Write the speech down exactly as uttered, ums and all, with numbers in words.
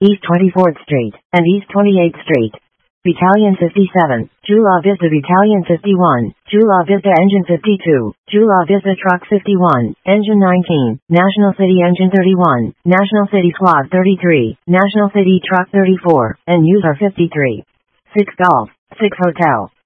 East twenty-fourth Street, and East twenty-eighth Street. Battalion fifty-seven, Chula Vista Battalion fifty-one, Chula Vista Engine fifty-two, Chula Vista Truck fifty-one, Engine nineteen, National City Engine thirty-one, National City Squad thirty-three, National City Truck thirty-four, and User fifty-three. six Golf, six Hotel.